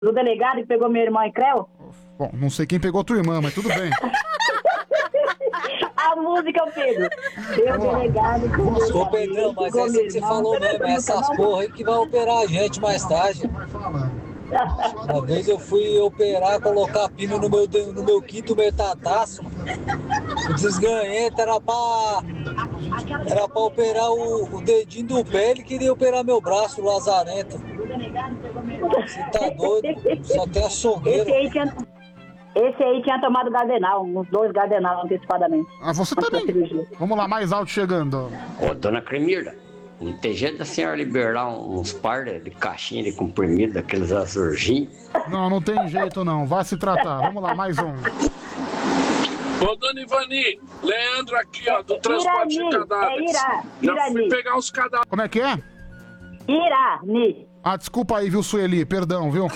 Do delegado que pegou meu irmão em creu? Bom, não sei quem pegou a tua irmã, mas tudo bem. A música, Pedro. Seu delegado que Ô Pedrão, mas é isso que você falou mesmo, é essas porra aí que vai operar a gente mais tarde. Uma vez eu fui operar, colocar pino no meu quinto metataço. O desganhento era pra operar o dedinho do pé, ele queria operar meu braço, o lazarento. Você tá doido? Só tem a sogueira. Esse aí tinha tomado Gardenal, uns 2 Gardenal antecipadamente. Ah, você também. Vamos lá, mais alto chegando. Ô, dona Cremilda, não tem jeito da senhora liberar uns par de caixinha de comprimido, daqueles azurginhos? Não tem jeito não, vai se tratar. Vamos lá, mais um. Ô, dona Ivani, Leandro aqui, ó, do transporte de cadáveres. Já fui pegar os cadáveres. Como é que é? Irani. Ah, desculpa aí, viu, Sueli? Perdão, viu?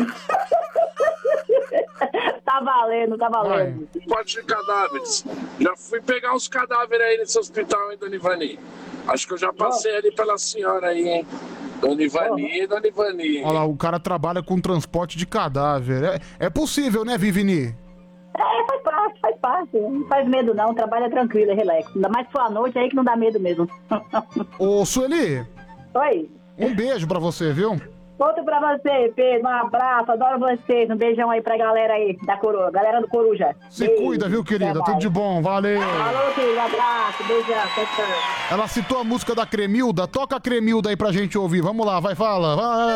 Tá valendo. Transporte de cadáveres. Já fui pegar os cadáveres aí nesse hospital, hein, dona Ivani? Acho que eu já passei ali pela senhora aí, hein? Dona Ivani. Olha lá, o cara trabalha com transporte de cadáver. É possível, né, Vivini? Faz parte. Não faz medo não, trabalha tranquilo, relax. Ainda mais se for à noite aí que não dá medo mesmo. Ô, Sueli. Oi. Um beijo pra você, viu? Outro pra você, Pedro. Um abraço, adoro vocês. Um beijão aí pra galera aí da Coruja. Galera do Coruja. Se cuida, viu, querida? Tudo de bom, valeu. Falou, querido. Abraço, beijão. Tchau. Ela citou a música da Cremilda. Toca a Cremilda aí pra gente ouvir. Vamos lá, vai, fala. Vai.